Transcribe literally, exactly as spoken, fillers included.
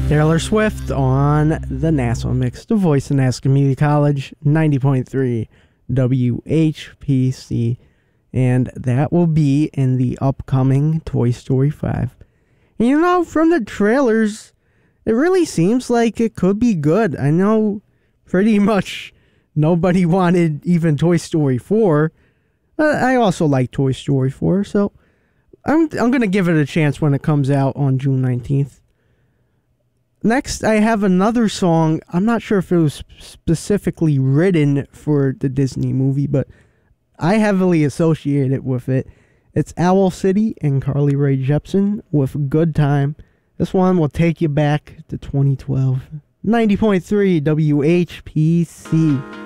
Taylor Swift on the Nassau Mix, the voice of Nassau Community College, ninety point three W H P C. And that will be in the upcoming Toy Story five. And you know, from the trailers, it really seems like it could be good. I know pretty much nobody wanted even Toy Story four. But I also like Toy Story four, so I'm, I'm going to give it a chance when it comes out on June nineteenth. Next, I have another song. I'm not sure if it was specifically written for the Disney movie, but I heavily associate it with it. It's Owl City and Carly Rae Jepsen with Good Time. This one will take you back to twenty twelve. ninety point three W H P C.